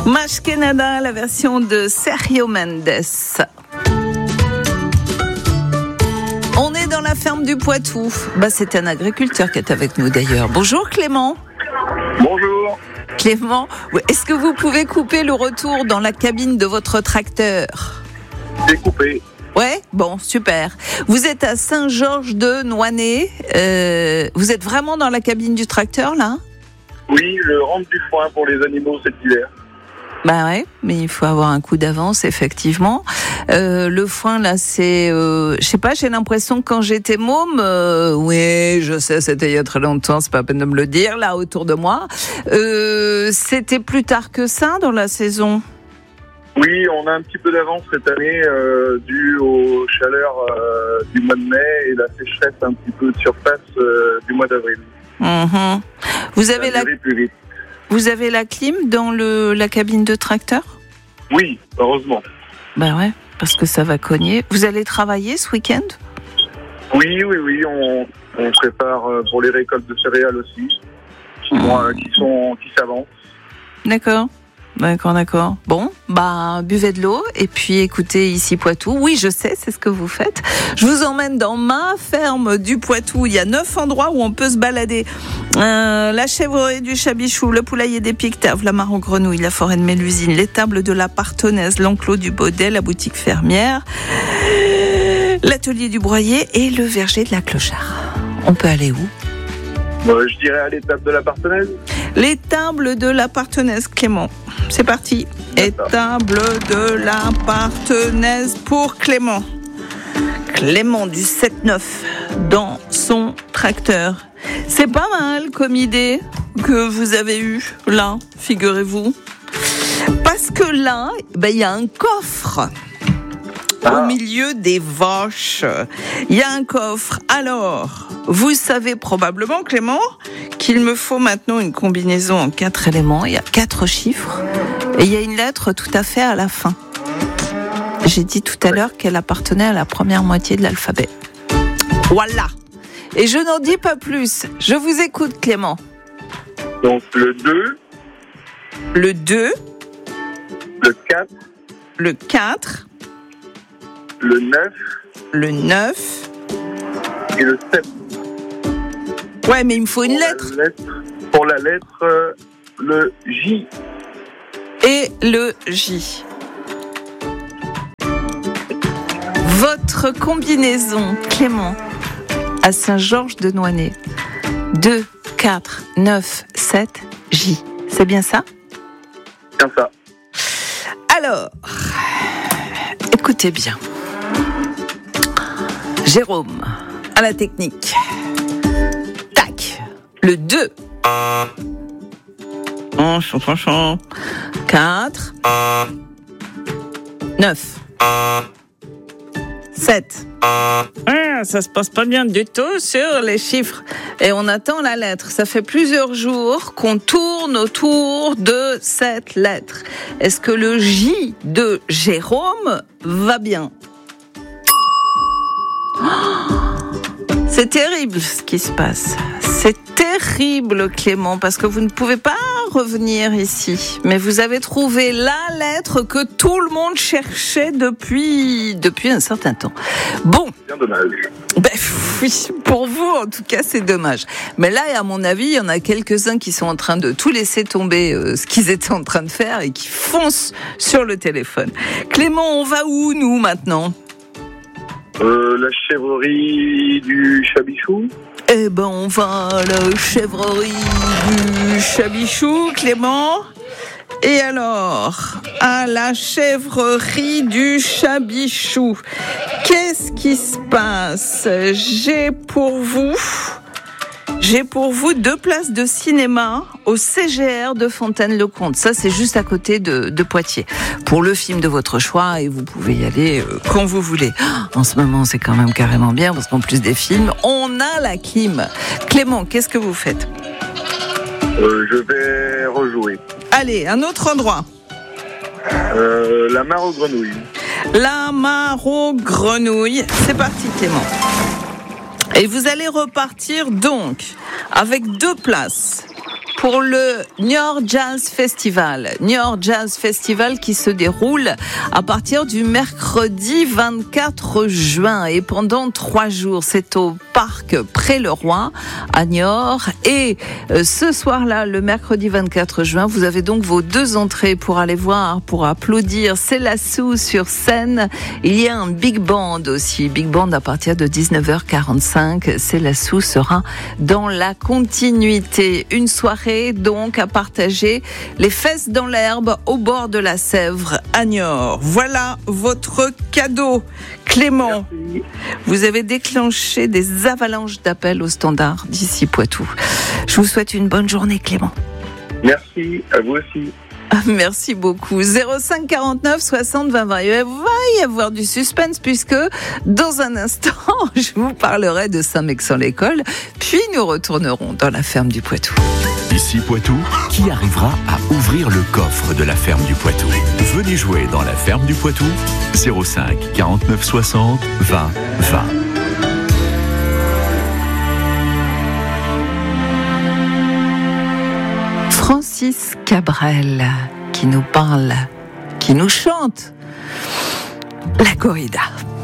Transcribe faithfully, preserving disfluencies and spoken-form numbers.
Mas Canada, la version de Sergio Mendes. On est dans la ferme du Poitou. Bah, c'est un agriculteur qui est avec nous d'ailleurs. Bonjour Clément. Bonjour. Clément, est-ce que vous pouvez couper le retour dans la cabine de votre tracteur ? C'est coupé. Ouais, bon, super. Vous êtes à Saint-Georges-de-Nouanné. Euh, vous êtes vraiment dans la cabine du tracteur, là ? Oui, je rentre du foin pour les animaux cet hiver. Bah ouais, mais il faut avoir un coup d'avance, effectivement. Euh, le foin, là, c'est... Euh, je sais pas, j'ai l'impression que quand j'étais môme... Euh, oui, je sais, c'était il y a très longtemps, c'est pas la peine de me le dire, là, autour de moi. Euh, c'était plus tard que ça, dans la saison ? Oui, on a un petit peu d'avance cette année, euh, dû aux chaleurs euh, du mois de mai et la sécheresse un petit peu de surface euh, du mois d'avril. Mmh. Vous avez la... plus vite. Vous avez la clim dans le, la cabine de tracteur ? Oui, heureusement. Ben ouais, parce que ça va cogner. Vous allez travailler ce week-end ? Oui, oui, oui, on, on prépare pour les récoltes de céréales aussi, qui, mmh. vont, qui, sont, qui s'avancent. D'accord. D'accord, d'accord. Bon, bah, buvez de l'eau et puis écoutez ici Poitou. Oui, je sais, c'est ce que vous faites. Je vous emmène dans ma ferme du Poitou. Il y a neuf endroits où on peut se balader. Euh, la chèvrerie du Chabichou, le poulailler des Pictaves, la mare aux grenouilles, la forêt de Mélusine, l'étable de la Partonnaise, l'enclos du Baudet, la boutique fermière, l'atelier du Broyer et le verger de la Clochard. On peut aller où ? Euh, je dirais à l'étable de la Partonnaise. L'étable de la Partonnaise, Clément. C'est parti. Étable de la Partonnaise pour Clément. Clément du sept neuf dans son tracteur. C'est pas mal comme idée que vous avez eue là, figurez-vous. Parce que là, ben, y a un coffre. Au milieu des vaches, il y a un coffre. Alors, vous savez probablement, Clément, qu'il me faut maintenant une combinaison en quatre éléments. Il y a quatre chiffres et il y a une lettre tout à fait à la fin. J'ai dit tout à l'heure qu'elle appartenait à la première moitié de l'alphabet. Voilà. Et je n'en dis pas plus. Je vous écoute, Clément. Donc le deux. Le deux. Le quatre. Le quatre. Le neuf. Le neuf. Et le sept. Ouais, mais il me faut une pour lettre. La lettre. Pour la lettre, euh, le J. Et le J. Votre combinaison, Clément, à Saint-Georges-de-Nouanné. deux, quatre, neuf, sept, J. C'est bien ça ? Bien ça. Alors, écoutez bien. Jérôme, à la technique. Tac. Le deux. quatre. neuf. sept. Ah, ça se passe pas bien du tout sur les chiffres. Et on attend la lettre. Ça fait plusieurs jours qu'on tourne autour de cette lettre. Est-ce que le J de Jérôme va bien ? C'est terrible ce qui se passe. C'est terrible, Clément, parce que vous ne pouvez pas revenir ici. Mais vous avez trouvé la lettre que tout le monde cherchait depuis, depuis un certain temps. Bon. Bien dommage. Ben oui, pour vous, en tout cas, c'est dommage. Mais là, à mon avis, il y en a quelques-uns qui sont en train de tout laisser tomber euh, ce qu'ils étaient en train de faire et qui foncent sur le téléphone. Clément, on va où, nous, maintenant ? Euh, la chèvrerie du Chabichou. Eh ben, on va à la chèvrerie du Chabichou, Clément. Et alors, à la chèvrerie du Chabichou, qu'est-ce qui se passe ? J'ai pour vous... J'ai pour vous deux places de cinéma au C G R de Fontaine-le-Comte. Ça, c'est juste à côté de, de Poitiers. Pour le film de votre choix, et vous pouvez y aller euh, quand vous voulez. En ce moment, c'est quand même carrément bien, parce qu'en plus des films, on a la clim. Clément, qu'est-ce que vous faites ? euh, Je vais rejouer. Allez, un autre endroit. Euh, la mare aux grenouilles. La mare aux grenouilles. C'est parti, Clément. Et vous allez repartir donc avec deux places pour le Niort Jazz Festival. Niort Jazz Festival qui se déroule à partir du mercredi vingt-quatre juin et pendant trois jours. C'est au parc Pré-le-Roi à Niort. Et ce soir-là, le mercredi vingt-quatre juin, vous avez donc vos deux entrées pour aller voir, pour applaudir. C'est la Sous sur scène. Il y a un big band aussi. Big band à partir de dix-neuf heures quarante-cinq. C'est la Sous sera dans la continuité. Une soirée donc à partager, les fesses dans l'herbe au bord de la Sèvre à Niort. Voilà votre cadeau. Clément, merci. Vous avez déclenché des avalanches d'appels au standard d'ici Poitou. Je vous souhaite une bonne journée, Clément. Merci, à vous aussi. Merci beaucoup. zéro cinq quarante-neuf soixante vingt vingt. Il va y avoir du suspense puisque dans un instant, je vous parlerai de Saint-Mexan-l'École, puis nous retournerons dans la ferme du Poitou. Ici Poitou, qui arrivera à ouvrir le coffre de la ferme du Poitou? Venez jouer dans la ferme du Poitou, zéro cinq quarante-neuf soixante vingt vingt. Francis Cabrel qui nous parle, qui nous chante la corrida.